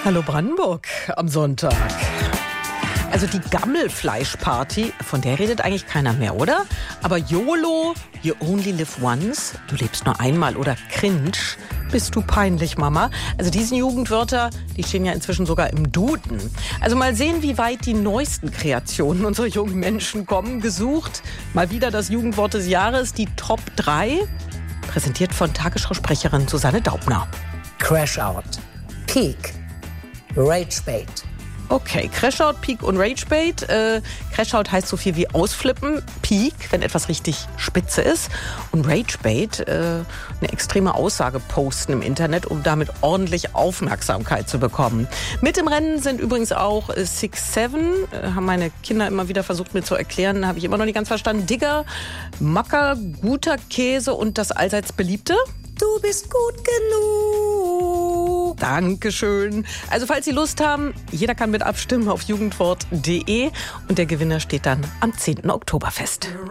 Hallo Brandenburg am Sonntag. Also die Gammelfleischparty, von der redet eigentlich keiner mehr, oder? Aber YOLO, you only live once, du lebst nur einmal, oder Cringe, bist du peinlich, Mama? Also diese Jugendwörter, die stehen ja inzwischen sogar im Duden. Also mal sehen, wie weit die neuesten Kreationen unserer jungen Menschen kommen. Gesucht, mal wieder das Jugendwort des Jahres, die Top 3, präsentiert von Tagesschausprecherin Susanne Daubner. Crash-Out, Peak, Ragebait. Okay, Crashout, Peak und Ragebait. Crashout heißt so viel wie ausflippen, Peak, wenn etwas richtig spitze ist. Und Ragebait, eine extreme Aussage posten im Internet, um damit ordentlich Aufmerksamkeit zu bekommen. Mit im Rennen sind übrigens auch 6-7, haben meine Kinder immer wieder versucht mir zu erklären, habe ich immer noch nicht ganz verstanden. Digger, Macker, guter Käse und das allseits beliebte: Du bist gut genug. Dankeschön. Also falls Sie Lust haben, jeder kann mit abstimmen auf jugendwort.de und der Gewinner steht dann am 10. Oktober fest.